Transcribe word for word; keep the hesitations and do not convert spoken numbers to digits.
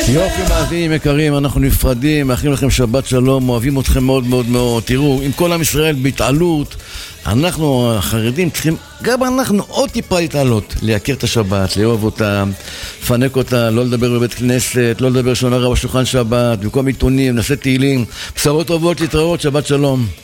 יופי, מאזינים יקרים, אנחנו נפרדים, מאחלים לכם שבת שלום, אוהבים אתכם מאוד מאוד מאוד. תראו, עם כל עם ישראל בהתעלות, אנחנו החרדים צריכים, גם אנחנו עוד טיפה להתעלות, להכיר את השבת, לאהוב אותה, לפנק אותה, לא לדבר בבית כנסת, לא לדבר שונה רב בשולחן שבת, במקום עיתונים, נעשה תהילים, בשורות טובות, להתראות, שבת שלום.